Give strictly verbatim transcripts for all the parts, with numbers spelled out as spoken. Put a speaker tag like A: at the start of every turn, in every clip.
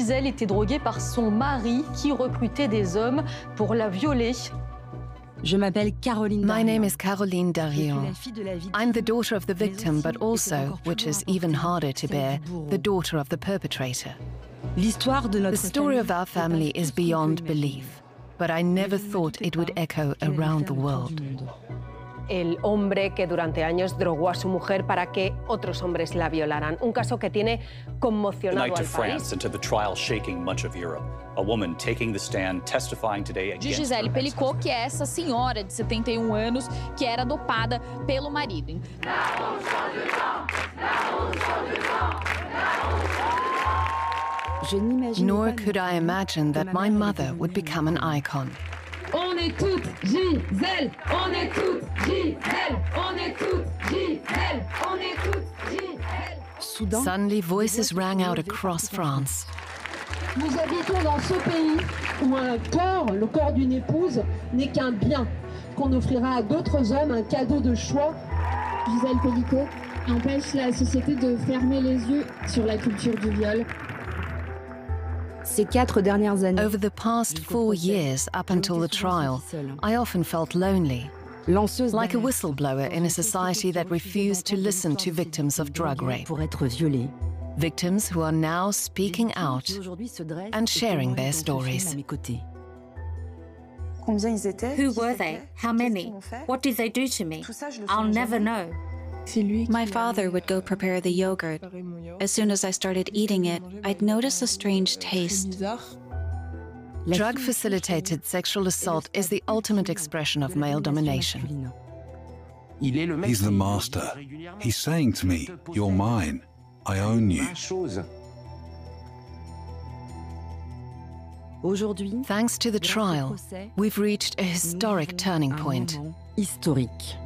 A: Gisèle était droguée par son mari qui recrutait des hommes pour la violer.
B: Je m'appelle Caroline
C: My
B: Darion.
C: name is Caroline Darion. I'm the daughter of the victim, but also, which is even harder to bear, the daughter of the perpetrator.
B: L'histoire de notre
C: The story of our family is beyond belief, but I never thought it would echo around the world.
D: El hombre que durante años drogó a su mujer para que otros hombres la violaran. Un caso que tiene conmocionado al país.
E: The night to France and to the trial shaking much of Europe. A woman taking the stand, testifying today
F: De
E: against
F: Gisèle
E: her
F: Pelicot, que é essa senhora de setenta e um anos que era dopada pelo marido.
C: Nor could I imagine that my mother would become an icon.
G: On écoute Gisèle, on écoute Gisèle, on écoute Gisèle, on écoute Gisèle.
C: Suddenly, voices rang out across France.
G: Nous habitons dans ce pays où un corps, le corps d'une épouse, n'est qu'un bien, qu'on offrira à d'autres hommes, un cadeau de choix.
H: Gisèle Pelicot empêche la société de fermer les yeux sur la culture du viol.
B: Ces quatre dernières années,
C: Over the past four years, up until the trial, I often felt lonely,
B: lanceuse
C: like a whistleblower in a society that refused to listen to victims of drug rape.
B: pour être violée.
C: Victims who are now speaking out and sharing their stories.
I: Who were they? How many? What did they do to me? I'll never know.
J: My father would go prepare the yogurt. As soon as I started eating it, I'd notice a strange taste.
C: Drug-facilitated sexual assault is the ultimate expression of male domination.
K: He's the master. He's saying to me, "You're mine. I own you."
C: Thanks to the trial, we've reached a historic turning point.
B: Historique.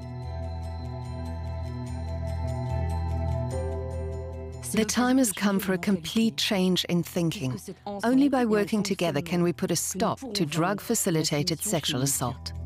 C: The time has come for a complete change in thinking. Only by working together can we put a stop to drug-facilitated sexual assault.